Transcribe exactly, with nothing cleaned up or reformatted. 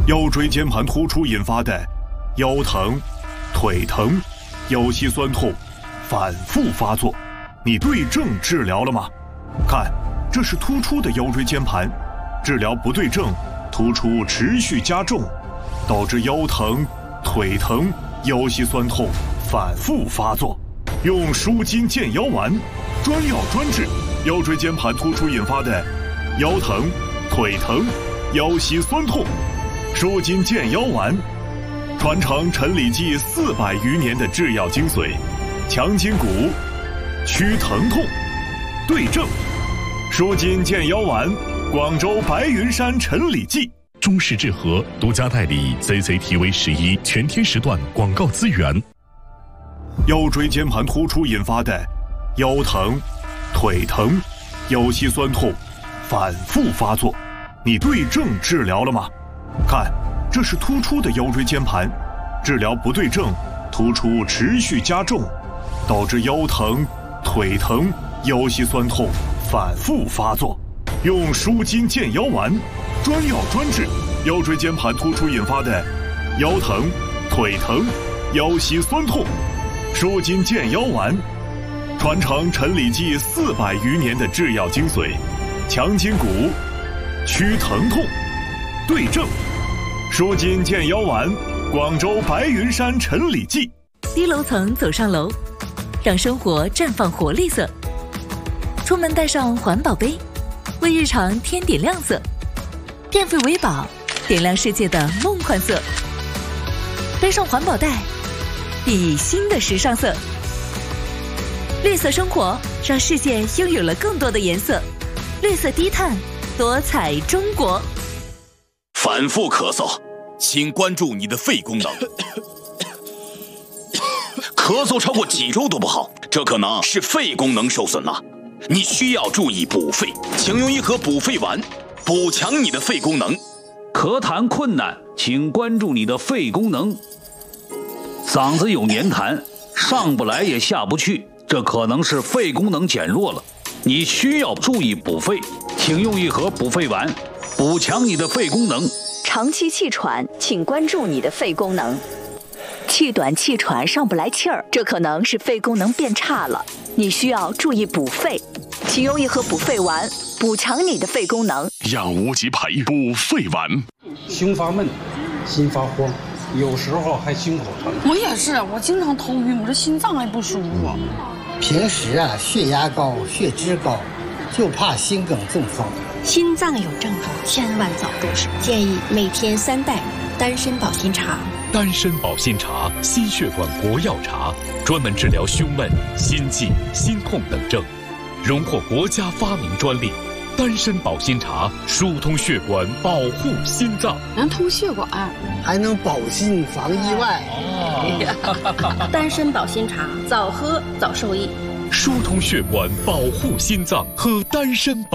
腰椎间盘突出引发的腰疼、腿疼、腰膝酸痛反复发作，你对症治疗了吗？看，这是突出的腰椎间盘，治疗不对症，突出持续加重，导致腰疼、腿疼、腰膝酸痛反复发作。用舒筋健腰丸，专药专治腰椎间盘突出引发的腰疼、腿疼、腰膝酸痛。舒筋健腰丸，传承陈李济四百余年的制药精髓，强筋骨，祛疼痛，对症。舒筋健腰丸，广州白云山陈李济。 中式治和独家代理 C C T V 十一全天时段广告资源。 腰椎间盘突出引发的腰疼、腿疼、腰膝酸痛反复发作，你对症治疗了吗？看，这是突出的腰椎间盘，治疗不对症，突出持续加重，导致腰疼、腿疼、腰膝酸痛反复发作。用舒筋健腰丸，专药专治腰椎间盘突出引发的腰疼、腿疼、腰膝酸痛。舒筋健腰丸，传承陈李济四百余年的制药精髓，强筋骨，祛疼痛，对症。舒筋健腰丸，广州白云山陈李济。 低楼层走上楼，让生活绽放活力色。出门带上环保杯，为日常添点亮色。电费维宝，点亮世界的梦幻色。背上环保袋，熠熠新的时尚色。绿色生活，让世界拥有了更多的颜色。绿色低碳，多彩中国。 反复咳嗽，请关注你的肺功能。咳嗽超过几周都不好，这可能是肺功能受损了。你需要注意补肺，请用一盒补肺丸，补强你的肺功能。 咳痰困难，请关注你的肺功能。嗓子有黏痰，上不来也下不去，这可能是肺功能减弱了。你需要注意补肺，请用一盒补肺丸，补强你的肺功能。 长期气喘，请关注你的肺功能。气短气喘上不来气儿，这可能是肺功能变差了，你需要注意补肺，请用一盒补肺丸，补强你的肺功能。 养无极培补肺丸。 胸发闷，心发慌，有时候还心口疼。 我也是，我经常头晕，我这心脏还不舒服。 平时啊，血压高，血脂高，就怕心梗中风。 心脏有症状，千万早重视。建议每天三袋丹参保心茶。 丹参保心茶，心血管国药茶，专门治疗胸闷、心悸、心痛等症，荣获国家发明专利。丹参保心茶疏通血管，保护心脏， 能通血管， 还能保心防意外。 哦、丹参保心茶，早喝早受益。 疏通血管，保护心脏，喝丹参保。